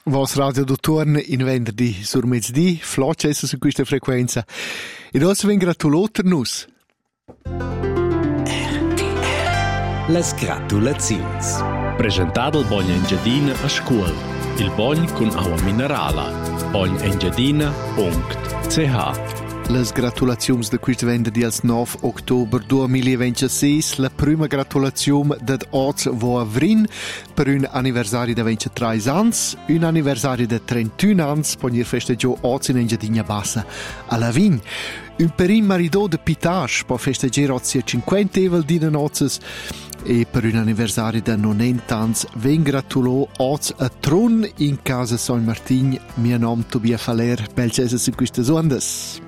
Vos radio do Turn in venerdì sur mezzodì, flocessa su questa frequenza. E adesso vi gratulate nus. Las gratulazions. Presentato il Bogna Engiadina a scuola. Il Bogn con acqua minerala. bognengiadina.ch. Les gratulazioni da questo venerdì al 9 ottobre 2026, la prima gratulazione da oggi va a Vrin per un anniversario da 23 anni, un anniversario da 31 anni, per il festeggio oggi in Engiadina Bassa alla Vign. Un perin maridò de Pitage per festeggiare oggi 50 evel di nozes e per un anniversario da 90 anni ven gratulò oggi a Tron in casa San Martin, mio nome Tobia Faler, belcese su queste ondas.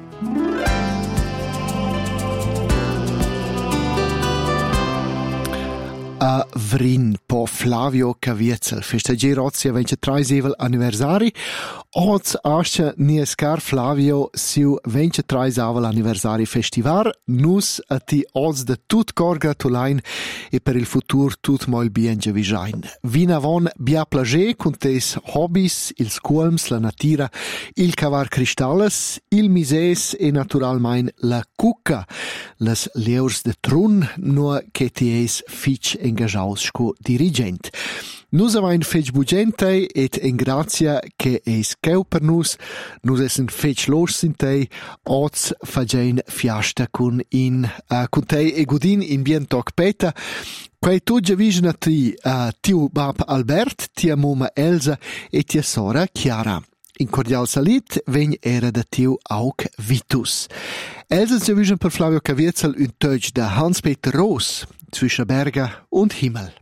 A Vrin po Flavio Caviezel festeggiare oggi a 23 evel anniversari. Oggi asce niescar Flavio siu 23 evel anniversari festival. Nus a ti oggi da tut cor gratulain e per il futur tut mal bien giavisain. Vin avon bia plagé con tes hobbies, il scuolms, la natira, il cavar cristalles, il mises e naturalmein la cucca. Les leurs de trun, no che ti eis fitch engajaus sco dirigent. Nus avain fetch bugentei et en grazia che eis cheu per nus essen fetch los sintei, oz fagein fiasta con tei e godin in bien toc peta. Quai tu già vision a ti, tiu bab Albert, tia muma Elsa e tia sora Chiara. In cordial salit vegn era da tiu aug Vitus. Elsa già vision per Flavio Caviezel un Teutsch da Hans-Peter Roos zwischen Berge und Himmel.